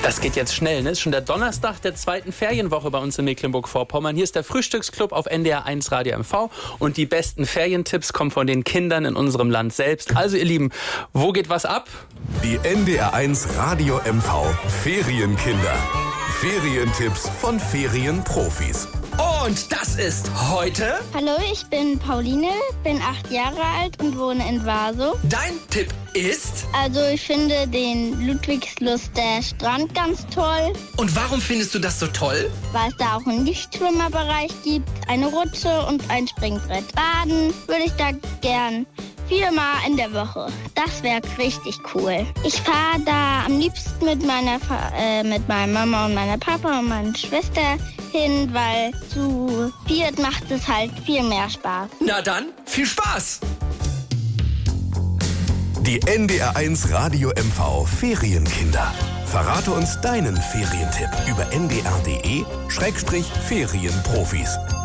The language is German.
Das geht jetzt schnell, ne? Ist schon der Donnerstag der zweiten Ferienwoche bei uns in Mecklenburg-Vorpommern. Hier ist der Frühstücksclub auf NDR 1 Radio MV und die besten Ferientipps kommen von den Kindern in unserem Land selbst. Also ihr Lieben, wo geht was ab? Die NDR 1 Radio MV Ferienkinder. Ferientipps von Ferienprofis. Und das ist heute... Hallo, ich bin Pauline, bin 8 Jahre alt und wohne in Vaso. Dein Tipp ist... Also ich finde den Ludwigslust, der Strand, ganz toll. Und warum findest du das so toll? Weil es da auch einen Lichtschwimmerbereich gibt, eine Rutsche und ein Springbrett. Baden würde ich da gern 4-mal in der Woche. Das wäre richtig cool. Ich fahre da am liebsten mit meiner Mama und meiner Papa und meiner Schwester hin, weil zu viert macht es halt viel mehr Spaß. Na dann, viel Spaß! Die NDR 1 Radio MV Ferienkinder. Verrate uns deinen Ferientipp über ndr.de/Ferienprofis.